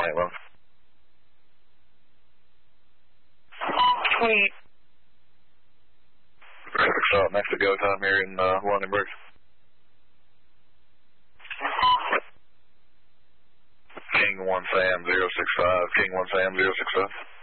911. Sweet. Traffic stop next to go time here in Lunenburg. King 1 Sam 065, King 1 Sam 065.